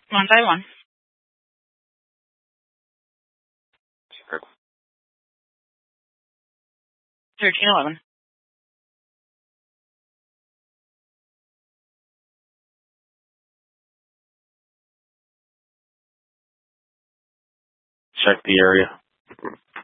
One by one. Sure. 1311. Check the area.